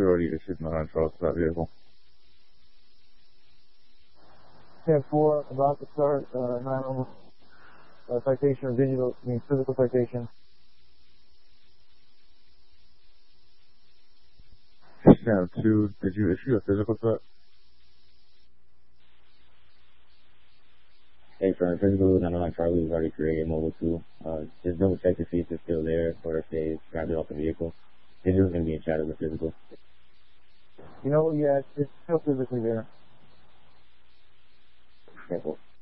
already issued 9 trials for that vehicle. 10-4, about to start 911 citation or digital, physical citation. 2, did you issue a physical threat? Hey, for physical, 909 Charlie was already created, mobile 2. Just double check to see if it's still there or if they grabbed it off the vehicle. Digital's going to be in chat of the physical. You know, yeah, it's still physically there. Careful.